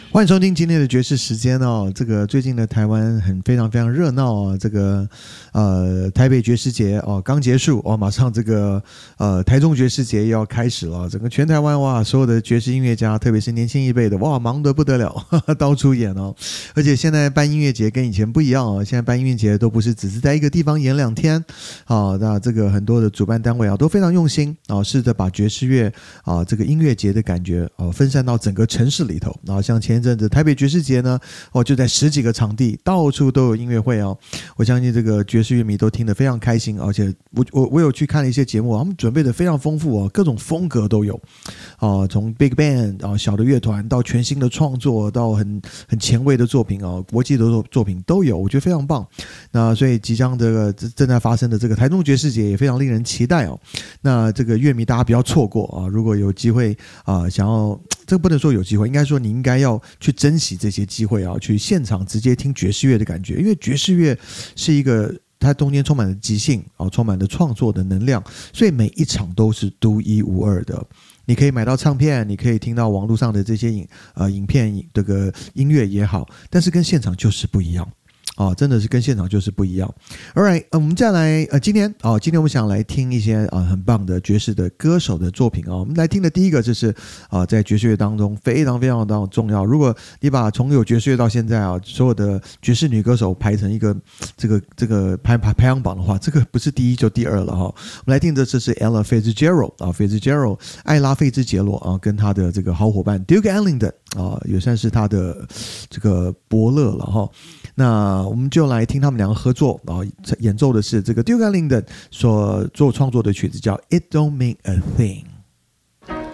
欢迎收听今天的爵士时间哦。这个最近的台湾非常非常热闹哦。这个台北爵士节哦刚结束哦，马上这个台中爵士节又要开始了。整个全台湾哇，所有的爵士音乐家，特别是年轻一辈的哇，忙得不得了，到处演哦。而且现在办音乐节跟以前不一样哦，现在办音乐节都不是只是在一个地方演2天啊。那这个很多的主办单位啊都非常用心啊，试着把爵士乐啊这个音乐节的感觉分散到整个城市里头。然后像前一阵子台北爵士节呢，就在10几个场地，到处都有音乐会哦。我相信这个爵士乐迷都听得非常开心，而且我有去看了一些节目，他们准备的非常丰富哦，各种风格都有从 Big Band 小的乐团到全新的创作，到很前卫的作品国际的作品都有，我觉得非常棒。那所以即将正在发生的这个台中爵士节也非常令人期待哦。那这个乐迷大家不要错过如果有机会想要，这个不能说有机会，应该说你应该要去珍惜这些机会去现场直接听爵士乐的感觉，因为爵士乐是一个它中间充满了即兴充满了创作的能量，所以每一场都是独一无二的。你可以买到唱片，你可以听到网络上的这些影片，这个音乐也好，但是跟现场就是不一样。真的是跟现场就是不一样。Alright， 我们再来今天我们想来听一些很棒的爵士的歌手的作品我们来听的第一个就是在爵士乐当中非常非常的重要。如果你把从有爵士乐到现在所有的爵士女歌手排成一个这个排行榜的话，这个不是第一就第2了我们来听的这是 Ella Fitzgerald Fitzgerald 艾拉费兹杰罗跟他的这个好伙伴 Duke Ellington 也算是他的这个伯乐了那我们就来听他们2个合作演奏的是这个 Duke Ellington 所创作的曲子叫 It Don't Mean a Thing。